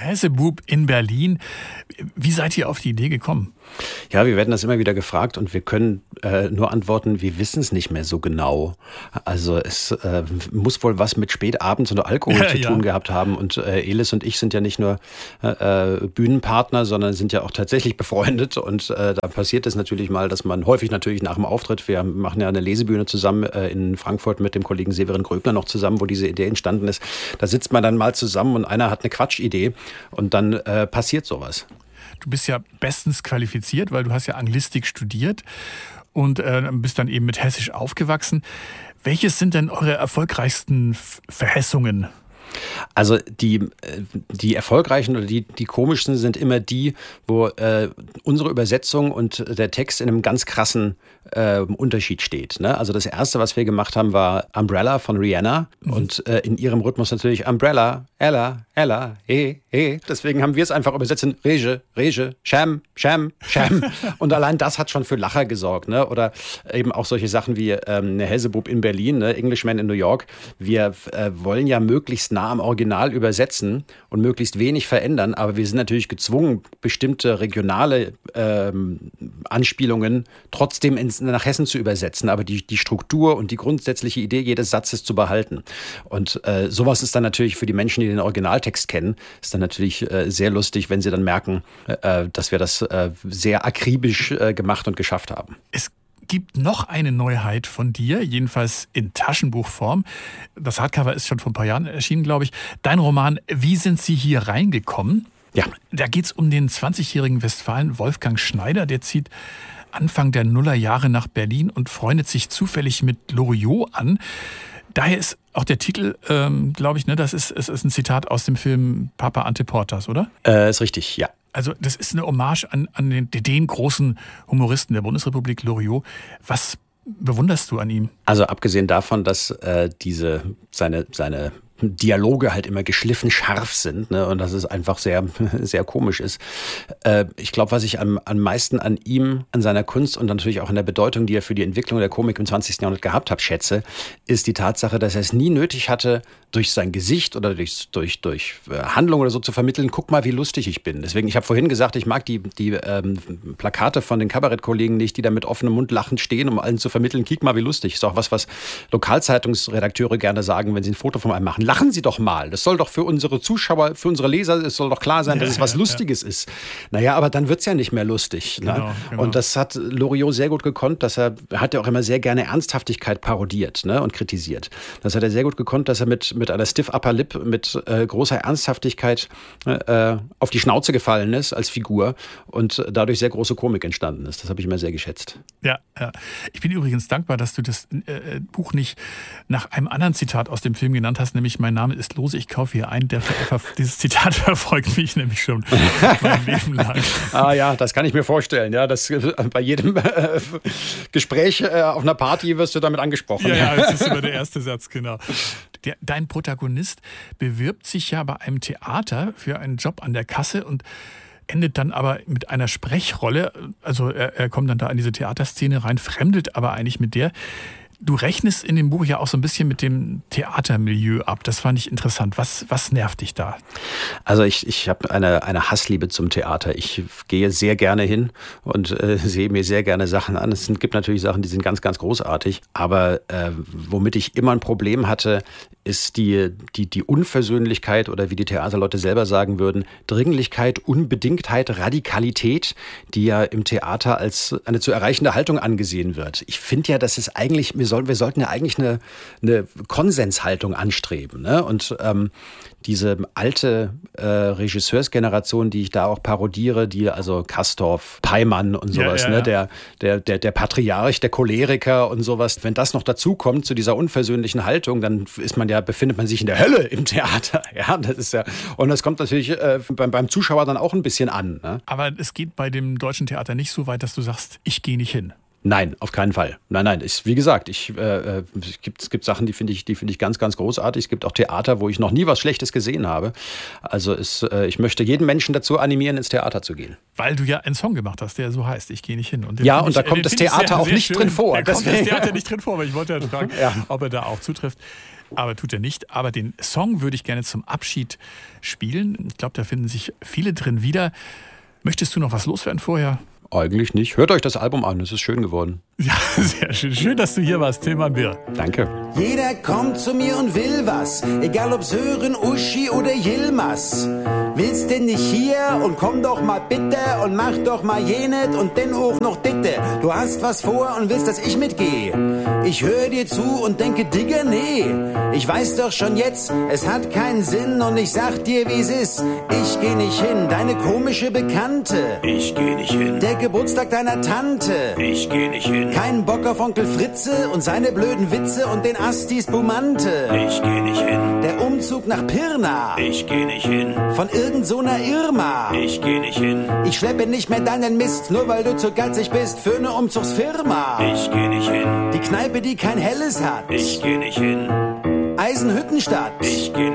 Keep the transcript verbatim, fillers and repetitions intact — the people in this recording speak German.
Hessebub in Berlin. Wie seid ihr auf die Idee gekommen? Ja, wir werden das immer wieder gefragt und wir können äh, nur antworten, wir wissen es nicht mehr so genau. Also es äh, muss wohl was mit Spätabends oder Alkohol ja, zu tun ja. gehabt haben. Und äh, Elis und ich sind ja nicht nur äh, Bühnenpartner, sondern sind ja auch tatsächlich befreundet. Und äh, da passiert es natürlich mal, dass man häufig natürlich nach dem Auftritt, wir machen ja eine Lesebühne zusammen äh, in Frankfurt mit dem Kollegen Severin Gröbner noch zusammen, wo diese Idee entstanden ist. Da sitzt man dann mal zusammen und einer hat eine Quatschidee und dann äh, passiert sowas. Du bist ja bestens qualifiziert, weil du hast ja Anglistik studiert und äh, bist dann eben mit Hessisch aufgewachsen. Welches sind denn eure erfolgreichsten Verhessungen? Also die, die erfolgreichen oder die, die komischsten sind immer die, wo äh, unsere Übersetzung und der Text in einem ganz krassen äh, Unterschied steht. Ne? Also das erste, was wir gemacht haben, war Umbrella von Rihanna mhm. und äh, in ihrem Rhythmus natürlich Umbrella, Ella, Ella, eh, eh. Deswegen haben wir es einfach übersetzt in Rege, Rege, Sham, Sham, Sham. Und allein das hat schon für Lacher gesorgt. Ne? Oder eben auch solche Sachen wie ähm, eine Hessebub in Berlin, ne? Englishman in New York. Wir äh, wollen ja möglichst nah am Original übersetzen und möglichst wenig verändern, aber wir sind natürlich gezwungen, bestimmte regionale ähm, Anspielungen trotzdem ins, nach Hessen zu übersetzen, aber die, die Struktur und die grundsätzliche Idee jedes Satzes zu behalten. Und äh, sowas ist dann natürlich für die Menschen, die den Originaltext kennen, ist dann natürlich äh, sehr lustig, wenn sie dann merken, äh, dass wir das äh, sehr akribisch äh, gemacht und geschafft haben. Es gibt noch eine Neuheit von dir, jedenfalls in Taschenbuchform. Das Hardcover ist schon vor ein paar Jahren erschienen, glaube ich. Dein Roman Wie sind Sie hier reingekommen? Ja. Da geht es um den zwanzigjährigen Westfalen Wolfgang Schneider. Der zieht Anfang der Nullerjahre nach Berlin und freundet sich zufällig mit Loriot an. Daher ist auch der Titel, ähm, glaube ich, ne, das ist, es ist ein Zitat aus dem Film Papa Ante Portas, oder? Äh, ist richtig, ja. Also das ist eine Hommage an, an den, den großen Humoristen der Bundesrepublik, Loriot. Was bewunderst du an ihm? Also abgesehen davon, dass äh, diese seine seine Dialoge halt immer geschliffen scharf sind, ne, und dass es einfach sehr sehr komisch ist. Äh, ich glaube, was ich am, am meisten an ihm, an seiner Kunst und natürlich auch an der Bedeutung, die er für die Entwicklung der Komik im zwanzigsten Jahrhundert gehabt hat, schätze, ist die Tatsache, dass er es nie nötig hatte, durch sein Gesicht oder durch, durch, durch Handlung oder so zu vermitteln, guck mal, wie lustig ich bin. Deswegen, ich habe vorhin gesagt, ich mag die, die ähm, Plakate von den Kabarettkollegen nicht, die da mit offenem Mund lachend stehen, um allen zu vermitteln, kick mal, wie lustig. Ist auch was, was Lokalzeitungsredakteure gerne sagen, wenn sie ein Foto von einem machen. Lachen Sie doch mal. Das soll doch für unsere Zuschauer, für unsere Leser, es soll doch klar sein, dass ja, es was ja, Lustiges ja. ist. Naja, aber dann wird es ja nicht mehr lustig. Genau, ne? Genau. Und das hat Loriot sehr gut gekonnt, dass er, er hat ja auch immer sehr gerne Ernsthaftigkeit parodiert, ne, und kritisiert. Das hat er sehr gut gekonnt, dass er mit, mit einer Stiff Upper Lip, mit äh, großer Ernsthaftigkeit äh, auf die Schnauze gefallen ist als Figur und dadurch sehr große Komik entstanden ist. Das habe ich immer sehr geschätzt. Ja, ja. Ich bin übrigens dankbar, dass du das äh, Buch nicht nach einem anderen Zitat aus dem Film genannt hast, nämlich Mein Name ist Lose, ich kaufe hier ein. Der, dieses Zitat verfolgt mich nämlich schon mein Leben lang. Ah ja, das kann ich mir vorstellen. Ja, das, bei jedem äh, Gespräch äh, auf einer Party wirst du damit angesprochen. Ja, ja, das ist immer der erste Satz, genau. Der, dein Protagonist bewirbt sich ja bei einem Theater für einen Job an der Kasse und endet dann aber mit einer Sprechrolle. Also er, er kommt dann da in diese Theaterszene rein, fremdelt aber eigentlich mit der. Du rechnest in dem Buch ja auch so ein bisschen mit dem Theatermilieu ab. Das fand ich interessant. Was, was nervt dich da? Also ich, ich habe eine, eine Hassliebe zum Theater. Ich gehe sehr gerne hin und äh, sehe mir sehr gerne Sachen an. Es sind, gibt natürlich Sachen, die sind ganz, ganz großartig. Aber äh, womit ich immer ein Problem hatte, ist die, die, die Unversöhnlichkeit oder wie die Theaterleute selber sagen würden, Dringlichkeit, Unbedingtheit, Radikalität, die ja im Theater als eine zu erreichende Haltung angesehen wird. Ich finde ja, dass es eigentlich, wir, soll, wir sollten ja eigentlich eine, eine Konsenshaltung anstreben. Ne? Und ähm, diese alte äh, Regisseursgeneration, die ich da auch parodiere, die also Castorf, Peimann und sowas, ja, ja, ja. Ne? Der, der, der, der Patriarch, der Choleriker und sowas, wenn das noch dazu kommt zu dieser unversöhnlichen Haltung, dann ist man ja, befindet man sich in der Hölle im Theater. Ja, das ist ja, und das kommt natürlich äh, beim, beim Zuschauer dann auch ein bisschen an. Ne? Aber es geht bei dem Deutschen Theater nicht so weit, dass du sagst, ich gehe nicht hin. Nein, auf keinen Fall. Nein, nein. Ich, wie gesagt, ich, äh, es, gibt, es gibt Sachen, die finde ich, die finde ich ganz, ganz großartig. Es gibt auch Theater, wo ich noch nie was Schlechtes gesehen habe. Also es, äh, ich möchte jeden Menschen dazu animieren, ins Theater zu gehen. Weil du ja einen Song gemacht hast, der so heißt, ich gehe nicht hin. Und ja, und ich, da kommt das Theater sehr, auch sehr nicht schön. drin vor. Da kommt das Theater nicht drin vor, aber ich wollte ja fragen, ja. ob er da auch zutrifft. Aber tut er nicht. Aber den Song würde ich gerne zum Abschied spielen. Ich glaube, da finden sich viele drin wieder. Möchtest du noch was loswerden vorher? Eigentlich nicht. Hört euch das Album an, es ist schön geworden. Ja, sehr schön. Schön, dass du hier warst, Tilman Birr. Danke. Jeder kommt zu mir und will was, egal ob Sören, Uschi oder Yilmaz. Willst denn nicht hier und komm doch mal bitte und mach doch mal jenet und denn auch noch ditte. Du hast was vor und willst, dass ich mitgeh. Ich höre dir zu und denke, Digga, nee. Ich weiß doch schon jetzt, es hat keinen Sinn und ich sag dir, wie's ist. Ich geh nicht hin, deine komische Bekannte. Ich geh nicht hin. Der Geburtstag deiner Tante. Ich geh nicht hin. Kein Bock auf Onkel Fritze und seine blöden Witze und den Astis Bumante. Ich geh nicht hin. Der Umzug nach Pirna. Ich geh nicht hin. Von irgend so einer Irma. Ich geh nicht hin. Ich schleppe nicht mehr deinen Mist, nur weil du zu geizig bist für eine Umzugsfirma. Ich geh nicht hin. Die Kneipe, die kein Helles hat. Ich geh nicht hin. Eisenhüttenstadt. Ich geh